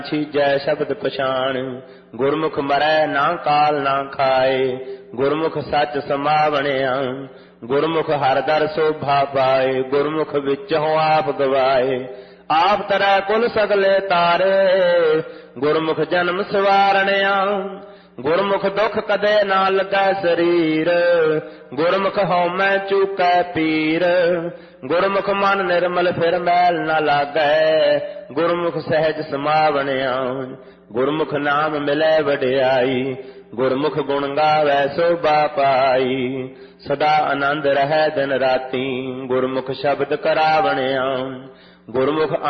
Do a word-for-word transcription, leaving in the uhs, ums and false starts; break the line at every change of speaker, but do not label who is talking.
ਛੀਜੈ ਸ਼ਬਦ ਪਛਾਣ। ਗੁਰਮੁਖ ਮਰੈ ਨਾ ਕਾਲ ਨਾ ਖਾਏ, ਗੁਰਮੁਖ ਸੱਚ ਸਮਾਵਣਿਆ। ਗੁਰਮੁਖ ਹਰਿ ਦਰ ਸੋਭਾ ਪਾਏ, ਗੁਰਮੁਖ ਵਿੱਚੋਂ ਆਪ ਗਵਾਏ। ਆਪ ਤਰੈ ਕੁਲ ਸਗਲੇ ਤਾਰੇ, ਗੁਰਮੁਖ ਜਨਮ ਸਵਾਰਣਿਆ। ਗੁਰਮੁਖ ਦੁਖ ਕਦੇ ਨਾ ਲੱਗੈ ਸਰੀਰ, ਗੁਰਮੁਖ ਹਉਮੈ ਚੂਕੈ ਪੀਰ। ਗੁਰਮੁਖ ਮਨ ਨਿਰਮਲ ਫਿਰ ਮੈਲ ਨਾ ਲਾਗੈ, ਗੁਰਮੁਖ ਸਹਿਜ ਸਮਾਵਣਿਆ। ਗੁਰਮੁਖ ਨਾਮ ਮਿਲੈ ਵਡਿਆਈ, ਗੁਰਮੁਖ ਗੁਣ ਗਾਵੈ ਸੋਭਾ ਪਾਈ। ਸਦਾ ਆਨੰਦ ਰਹੈ ਦਿਨ ਰਾਤੀ, ਗੁਰਮੁਖ ਸ਼ਬਦ ਕਰਾਵਣਿਆ। ਗੁਰਮੁਖ